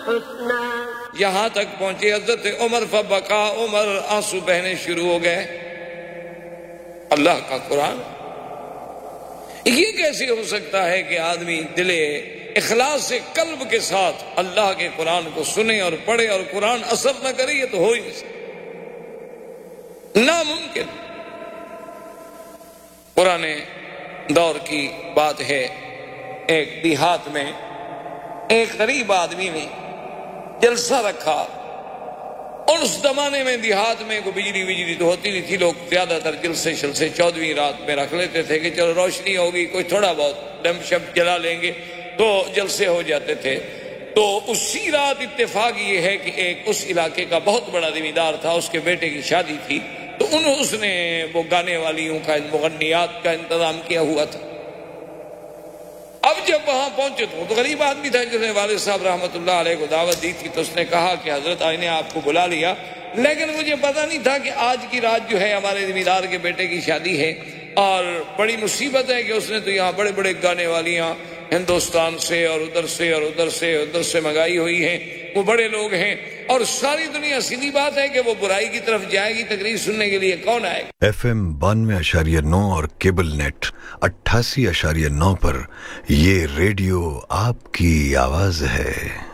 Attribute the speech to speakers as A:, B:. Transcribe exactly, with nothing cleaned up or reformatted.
A: یہاں تک پہنچے حضرت عمر فبکا عمر، آنسو بہنے شروع ہو گئے. اللہ کا قرآن یہ کیسے ہو سکتا ہے کہ آدمی دل اخلاص سے قلب کے ساتھ اللہ کے قرآن کو سنے اور پڑھے اور قرآن اثر نہ کرے؟ یہ تو ہو ہی نہیں سکتا، ناممکن. پرانے دور کی بات ہے، ایک دیہات میں ایک غریب آدمی نے جلسہ رکھا، اور اس زمانے میں دیہات میں کوئی بجلی بجلی تو ہوتی نہیں تھی، لوگ زیادہ تر جلسے شلسے چودہویں رات میں رکھ لیتے تھے کہ چلو روشنی ہوگی، کوئی تھوڑا بہت لمپ شپ جلا لیں گے تو جلسے ہو جاتے تھے. تو اسی رات اتفاق یہ ہے کہ ایک اس علاقے کا بہت بڑا ذمہ دار تھا، اس کے بیٹے کی شادی تھی، تو انہوں اس نے وہ گانے والیوں کا مغنیات کا انتظام کیا ہوا تھا. اب جب وہاں پہنچے تو غریب آدمی تھا، جس نے والد صاحب رحمۃ اللہ علیہ کو دعوت دی تھی، تو اس نے کہا کہ حضرت آئی نے آپ کو بلا لیا، لیکن مجھے پتہ نہیں تھا کہ آج کی رات جو ہے ہمارے ذمہ دار کے بیٹے کی شادی ہے، اور بڑی مصیبت ہے کہ اس نے تو یہاں بڑے بڑے گانے والیاں ہندوستان سے اور ادھر سے اور ادھر سے ادھر سے منگائی ہوئی ہیں، وہ بڑے لوگ ہیں، اور ساری دنیا سیدھی بات ہے کہ وہ برائی کی طرف جائے گی، تقریر سننے کے لیے کون آئے گا؟
B: ایف ایم بانوے اشاریہ نو اور کیبل نیٹ اٹھاسی اشاریہ نو پر یہ ریڈیو آپ کی آواز ہے.